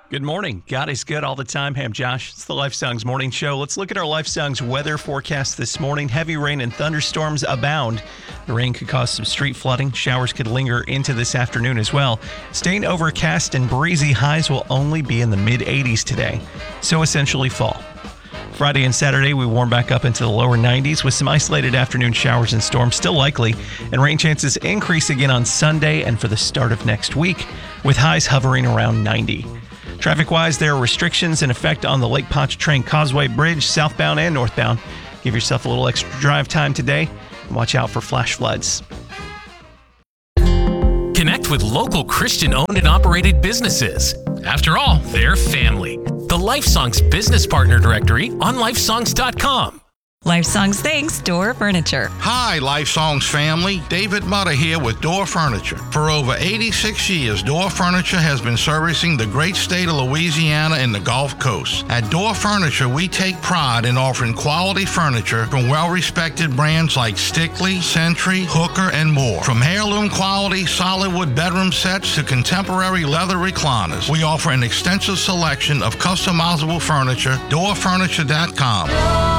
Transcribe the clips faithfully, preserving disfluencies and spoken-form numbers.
Good morning. God is good all the time. Hey, I'm Josh. It's the Life Songs Morning Show. Let's look at our Life Songs weather forecast this morning. Heavy rain and thunderstorms abound. The rain could cause some street flooding. Showers could linger into this afternoon as well. Staying overcast and breezy, highs will only be in the mid eighties today. So essentially fall. Friday and Saturday, we warm back up into the lower nineties with some isolated afternoon showers and storms still likely, and rain chances increase again on Sunday and for the start of next week, with highs hovering around ninety. Traffic-wise, there are restrictions in effect on the Lake Pontchartrain Causeway Bridge, southbound and northbound. Give yourself a little extra drive time today and watch out for flash floods. Connect with local Christian-owned and operated businesses. After all, they're family. The Life Songs Business Partner Directory on life songs dot com. Life Songs thanks Door Furniture. Hi, Life Songs family. David Mutter here with Door Furniture. For over eighty-six years, Door Furniture has been servicing the great state of Louisiana and the Gulf Coast. At Door Furniture, we take pride in offering quality furniture from well-respected brands like Stickley, Century, Hooker, and more. From heirloom quality solid wood bedroom sets to contemporary leather recliners, we offer an extensive selection of customizable furniture. door furniture dot com.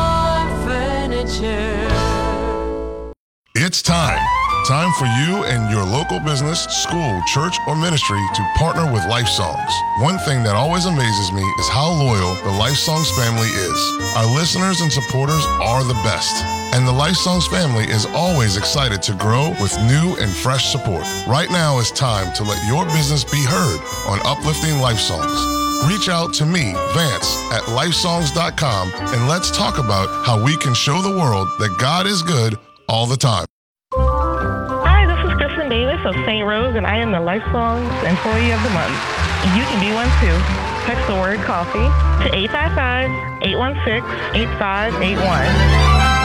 It's time. Time for you and your local business, school, church, or ministry to partner with Life Songs. One thing that always amazes me is how loyal the Life Songs family is. Our listeners and supporters are the best. And the Life Songs family is always excited to grow with new and fresh support. Right now is time to let your business be heard on Uplifting Life Songs. Reach out to me, Vance, at life songs dot com, and let's talk about how we can show the world that God is good all the time. Hi, this is Kristen Davis of Saint Rose, and I am the Life Songs Employee of the Month. You can be one too. Text the word coffee to eight five five, eight one six, eight five eight one.